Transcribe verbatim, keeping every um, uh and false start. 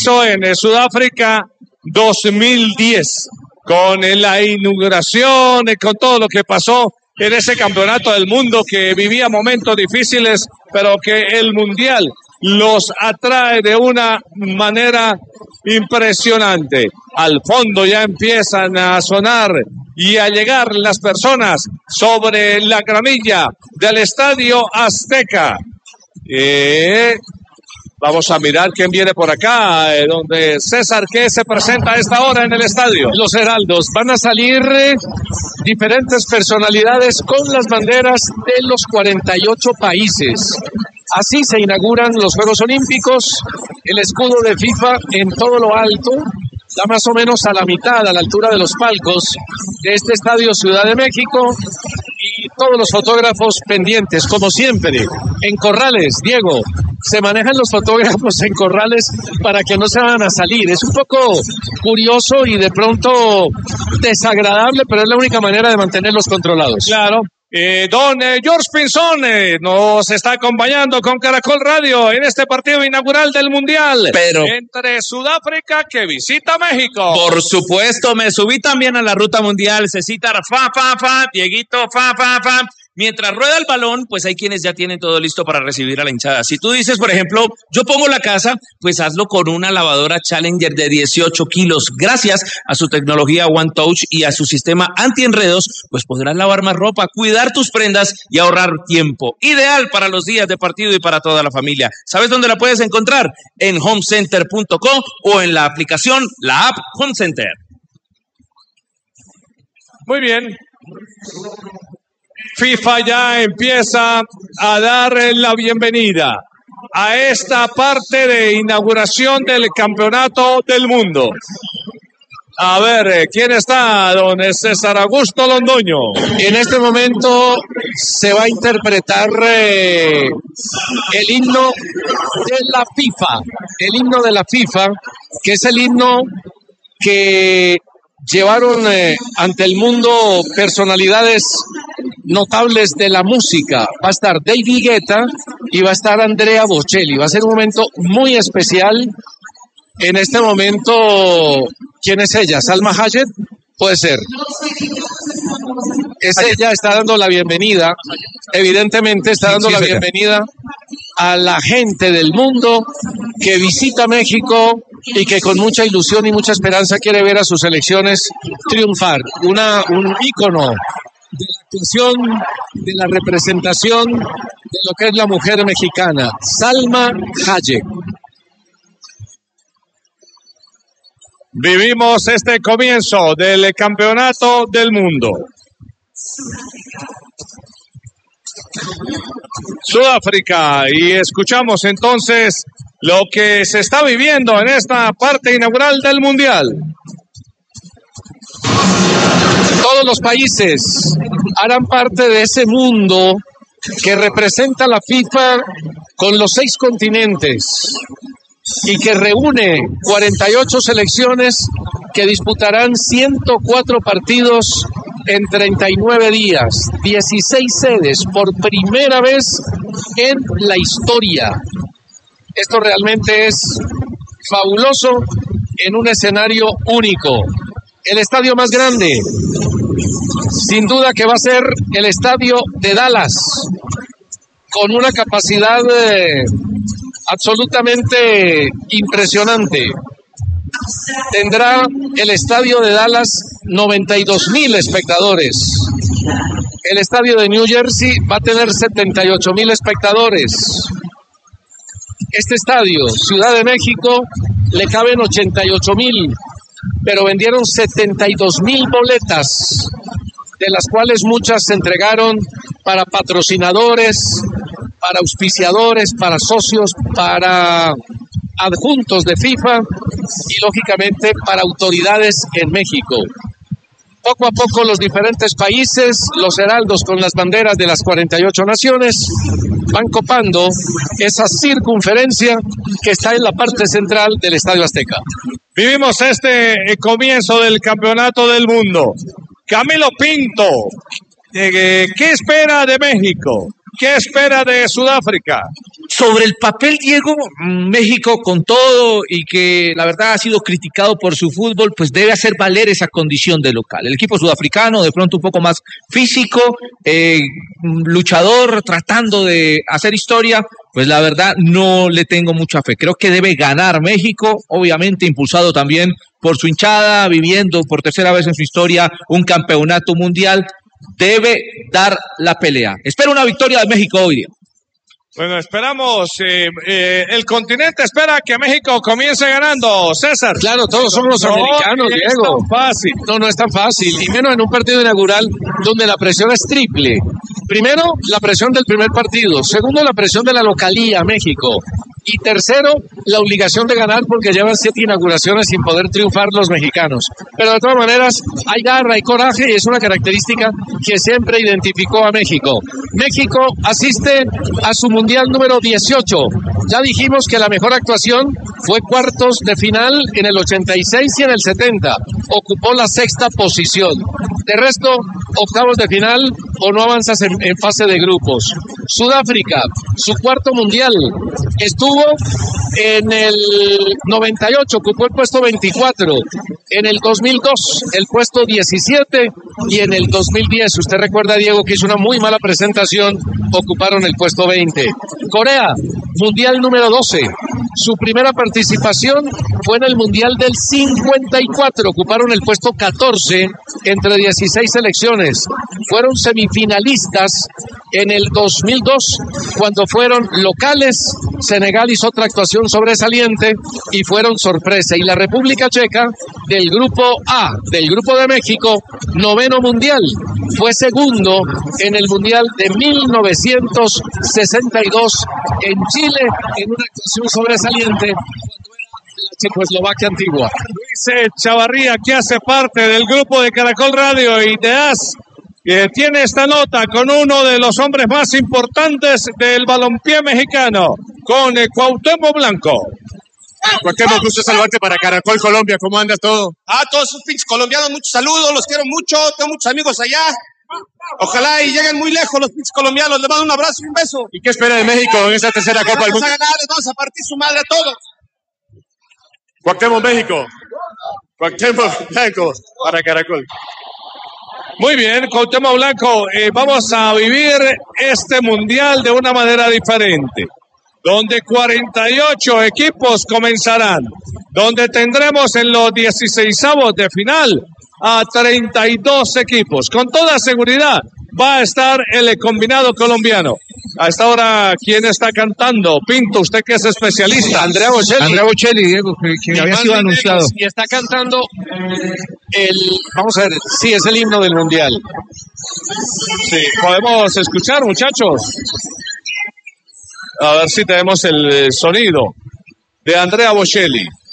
hizo en Sudáfrica dos mil diez, con la inauguración, con todo lo que pasó en ese campeonato del mundo que vivía momentos difíciles, pero que el Mundial los atrae de una manera impresionante. Al fondo ya empiezan a sonar y a llegar las personas sobre la gramilla del Estadio Azteca. Eh, vamos a mirar quién viene por acá, eh, donde César, que se presenta a esta hora en el estadio. Los heraldos van a salir eh, diferentes personalidades con las banderas de los cuarenta y ocho países. Así se inauguran los Juegos Olímpicos, el escudo de FIFA en todo lo alto, da más o menos a la mitad, a la altura de los palcos de este estadio Ciudad de México, y todos los fotógrafos pendientes, como siempre, en corrales. Diego, se manejan los fotógrafos en corrales para que no se van a salir. Es un poco curioso y de pronto desagradable, pero es la única manera de mantenerlos controlados. Claro. Eh, don eh, George Pinzón eh, nos está acompañando con Caracol Radio en este partido inaugural del Mundial. Pero entre Sudáfrica, que visita México. Por supuesto, me subí también a la ruta mundial. Cecita, fa, fa, fa, Dieguito, fa, fa, fa. Mientras rueda el balón, pues hay quienes ya tienen todo listo para recibir a la hinchada. Si tú dices, por ejemplo, yo pongo la casa, pues hazlo con una lavadora Challenger de dieciocho kilos. Gracias a su tecnología One Touch y a su sistema anti-enredos, pues podrás lavar más ropa, cuidar tus prendas y ahorrar tiempo. Ideal para los días de partido y para toda la familia. ¿Sabes dónde la puedes encontrar? En home center punto com o en la aplicación, la app Home Center. Muy bien. FIFA ya empieza a dar la bienvenida a esta parte de inauguración del Campeonato del Mundo. A ver, ¿quién está? Don César Augusto Londoño. En este momento se va a interpretar eh, el himno de la FIFA, el himno de la FIFA, que es el himno que llevaron eh, ante el mundo personalidades notables de la música. Va a estar David Guetta y va a estar Andrea Bocelli. Va a ser un momento muy especial. En este momento, ¿quién es ella? ¿Salma Hayek? Puede ser. Es ella, está dando la bienvenida, evidentemente está dando la bienvenida a la gente del mundo que visita México y que con mucha ilusión y mucha esperanza quiere ver a sus selecciones triunfar. Una, un ícono de la actuación, de la representación de lo que es la mujer mexicana, Salma Hayek. Vivimos este comienzo del Campeonato del Mundo. Sudáfrica, y escuchamos entonces lo que se está viviendo en esta parte inaugural del Mundial. Todos los países harán parte de ese mundo que representa la FIFA con los seis continentes y que reúne cuarenta y ocho selecciones que disputarán ciento cuatro partidos en treinta y nueve días, dieciséis sedes por primera vez en la historia. Esto realmente es fabuloso en un escenario único. El estadio más grande, sin duda que va a ser el estadio de Dallas, con una capacidad eh, absolutamente impresionante. Tendrá el estadio de Dallas noventa y dos mil espectadores. El estadio de New Jersey va a tener setenta y ocho mil espectadores. Este estadio, Ciudad de México, le caben ochenta y ocho mil, pero vendieron setenta y dos mil boletas, de las cuales muchas se entregaron para patrocinadores, para auspiciadores, para socios, para adjuntos de FIFA y lógicamente para autoridades en México. Poco a poco los diferentes países, los heraldos con las banderas de las cuarenta y ocho naciones, van copando esa circunferencia que está en la parte central del Estadio Azteca. Vivimos este comienzo del Campeonato del Mundo. Camilo Pinto, ¿qué espera de México? ¿Qué espera de Sudáfrica? Sobre el papel, Diego, México con todo y que la verdad ha sido criticado por su fútbol, pues debe hacer valer esa condición de local. El equipo sudafricano de pronto un poco más físico, eh, luchador, tratando de hacer historia, pues la verdad no le tengo mucha fe. Creo que debe ganar México, obviamente impulsado también por su hinchada, viviendo por tercera vez en su historia un campeonato mundial, debe dar la pelea. Espero una victoria de México hoy día. Bueno, esperamos, eh, eh, el continente espera que México comience ganando, César. Claro, todos somos no, americanos, no Diego. Es tan fácil. No, no es tan fácil, y menos en un partido inaugural donde la presión es triple. Primero, la presión del primer partido. Segundo, la presión de la localía, México. Y tercero, la obligación de ganar porque llevan siete inauguraciones sin poder triunfar los mexicanos. Pero de todas maneras, hay garra, hay coraje y es una característica que siempre identificó a México. México asiste a su mundial número dieciocho. Ya dijimos que la mejor actuación fue cuartos de final en el ochenta y seis y en el setenta. Ocupó la sexta posición. De resto, octavos de final o no avanzas en, en fase de grupos. Sudáfrica, su cuarto mundial, estuvo en el noventa y ocho, ocupó el puesto veinticuatro, en el dos mil dos el puesto diecisiete y en el dos mil diez, usted recuerda, Diego, que hizo una muy mala presentación, ocuparon el puesto veinte. Corea, mundial número doce, su primera participación fue en el mundial del cincuenta y cuatro, ocuparon el puesto catorce entre dieciséis selecciones, fueron semifinalistas en el dos mil dos cuando fueron locales. Senegal hizo otra actuación sobresaliente y fueron sorpresa. Y la República Checa, del grupo A, del grupo de México, noveno mundial, fue segundo en el mundial de mil novecientos sesenta y dos en Chile, en una actuación sobresaliente cuando era la Checoslovaquia antigua. Luis Chavarría, que hace parte del grupo de Caracol Radio y de A S, que tiene esta nota con uno de los hombres más importantes del balompié mexicano, con eh, Cuauhtémoc Blanco. Cuauhtémoc, gusto saludarte para Caracol Colombia. ¿Cómo andas todo? Ah, todos esos pinches colombianos, muchos saludos, los quiero mucho, tengo muchos amigos allá. Ojalá y lleguen muy lejos los pinches colombianos, les mando un abrazo y un beso. ¿Y qué espera de México en esta tercera Copa del Vamos Mundo? a ganar, les vamos a partir su madre a todos. Cuauhtémoc, México. Cuauhtémoc Blanco para Caracol. Muy bien, Cuauhtémoc Blanco, eh, vamos a vivir este mundial de una manera diferente, donde cuarenta y ocho equipos comenzarán, donde tendremos en los dieciseisavos de final a treinta y dos equipos. Con toda seguridad va a estar el combinado colombiano. A esta hora, ¿quién está cantando? Pinto, usted que es especialista. Andrea Bocelli. Andrea Bocelli, Diego, que, que había sido anunciado. Y está cantando el, vamos a ver, sí, es el himno del mundial. Sí, podemos escuchar, muchachos. A ver si tenemos el sonido de Andrea Bocelli.